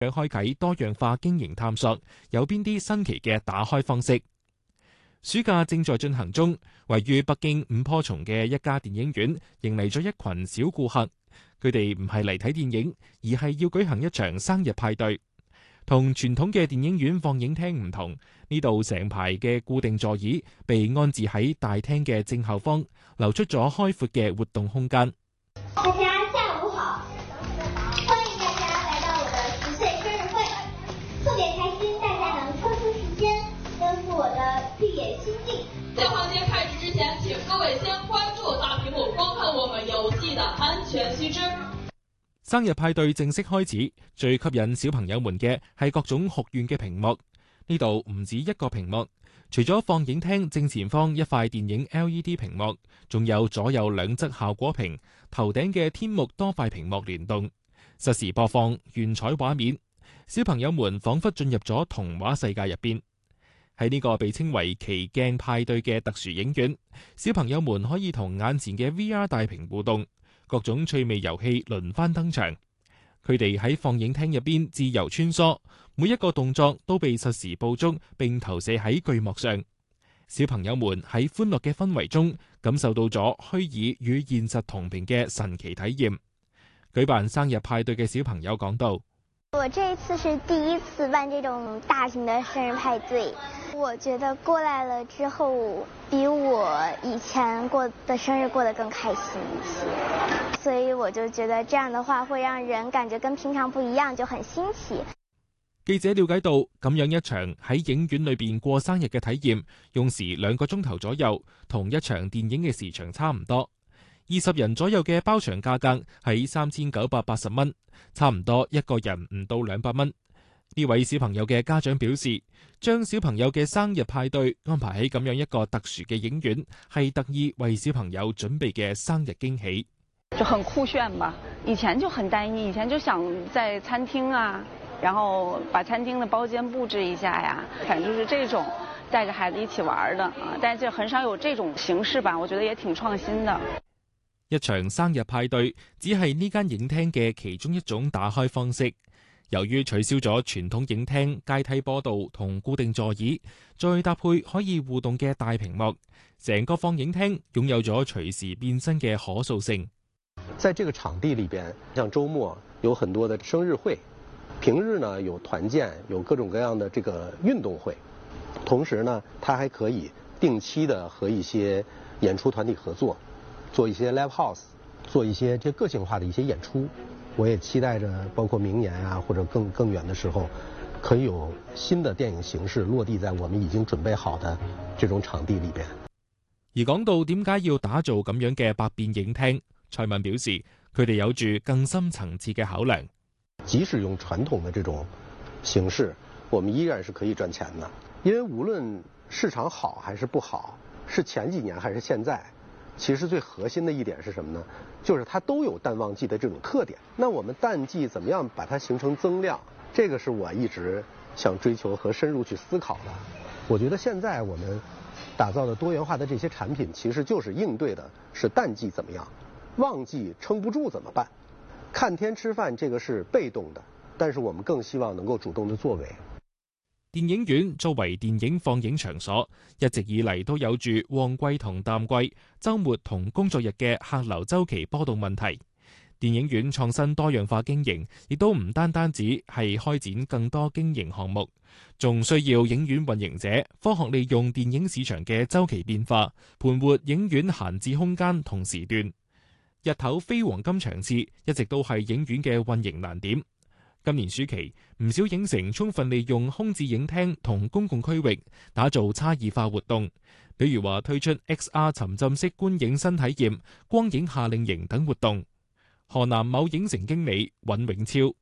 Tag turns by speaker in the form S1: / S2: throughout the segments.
S1: 開啟多樣化經營探索，有邊啲新奇嘅打開方式？暑假正在進行中，位於北京五棵松嘅一家電影院迎嚟咗一群小顧客。佢哋唔係嚟睇電影，而係要舉行一場生日派對。同傳統嘅電影院放映廳唔同，呢度成排嘅固定座椅被安置喺大廳嘅正後方，留出咗開闊嘅活動空間。
S2: 大家下午好，歡迎大家來到我的10歲生日會，特別開心大家能抽出時間奔赴我的綠野仙境。
S3: 在環節開始之前，請各位先關注大屏幕，觀看我們遊戲的安全須知。
S1: 生日派對正式開始，最吸引小朋友們嘅係各種酷炫嘅屏幕。呢度唔止一個屏幕，除咗放映廳正前方一塊電影 LED 屏幕，仲有左右兩側效果屏，頭頂嘅天幕多塊屏幕聯動，實時播放炫彩畫面。小朋友們仿佛進入咗童話世界入邊。喺呢個被稱為奇鏡派對嘅特殊影院，小朋友們可以同眼前嘅 VR 大屏互動。各種趣味遊戲輪番登場，佢哋喺放映廳入邊自由穿梭，每一個動作都被實時捕捉並投射喺巨幕上。小朋友們喺歡樂嘅氛圍中，感受到咗虛擬與現實同頻嘅神奇體驗。舉辦生日派對嘅小朋友講道：
S2: 我這一次是第一次辦這種大型的生日派對，我覺得過來了之後，比我以前過的生日過得更開心一些，所以我就覺得這樣的話會讓人感覺跟平常不一樣，就很新奇。
S1: 記者了解到，咁樣一場喺影院裏邊過生日嘅體驗，用時2個鐘頭左右，同一場電影嘅時長差唔多。20人左右嘅包場價格係3980蚊，差唔多一個人唔到200蚊。呢位小朋友嘅家長表示，將小朋友嘅生日派對安排喺咁樣一個特殊嘅影院，係特意為小朋友準備嘅生日驚喜。
S4: 就很酷炫吧，以前就很單一，以前就想在餐廳啊，然後把餐廳的包間佈置一下呀，反正就是這種帶着孩子一起玩的啊，但是很少有這種形式吧，我覺得也挺創新的。
S1: 一場生日派對只係呢間影廳嘅其中一種打開方式。由於取消咗傳統影廳階梯坡道同固定座椅，再搭配可以互動嘅大屏幕，成個放映廳擁有咗隨時變身嘅可塑性。
S5: 在這個場地裏邊，像週末有很多的生日會，平日呢有團建，有各種各樣的這個運動會，同時呢，它還可以定期的和一些演出團體合作，做一些 live house， 做一些這個性化的一些演出。我也期待着，包括明年啊，或者更遠的時候，可以有新的電影形式落地在我們已經準備好的這種場地裏邊。
S1: 而講到點解要打造咁樣嘅百變影廳，蔡文表示，佢哋有住更深層次嘅考量。
S5: 即使用傳統的這種形式，我們依然是可以賺錢的，因為無論市場好還是不好，是前幾年還是現在，其實最核心的一點是什麼呢？就是它都有淡旺季的這種特點。那我們淡季怎麼樣把它形成增量？這個是我一直想追求和深入去思考的。我覺得現在我們打造的多元化的這些產品，其實就是應對的是淡季怎麼樣，旺季撐不住怎麼辦？看天吃飯，這個是被動的，但是我們更希望能夠主動的作為。
S1: 電影院作為電影放映場所，一直以嚟都有住旺季同淡季、週末同工作日嘅客流週期波動問題。電影院創新多樣化經營，亦都唔單止係開展更多經營項目，仲需要影院運營者科學利用電影市場嘅週期變化，盤活影院閒置空間同時段。日頭非黃金場次一直都係影院嘅運營難點。今年暑期，唔少影城充分利用空置影廳同公共區域，打造差異化活動，比如話推出 XR 沉浸式觀影新體驗、光影夏令營等活動。河南某影城經理尹永超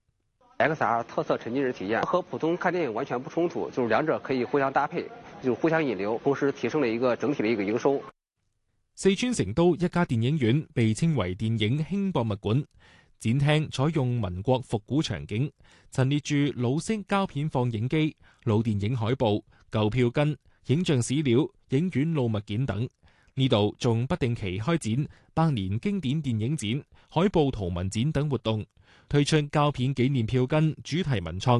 S6: XR 特色沉浸式體驗和普通看電影完全不衝突，就是兩者可以互相搭配，就是互相引流，同時提升了一個整體的一個營收。
S1: 四川成都一家電影院被稱為電影輕博物館。展廳採用民國復古場景，陳列住老式膠片放映機、老電影海報、舊票根、影像史料、影院老物件等。呢度仲不定期開展百年經典電影展、海報圖文展等活動， 推出膠片紀念票根主題文創。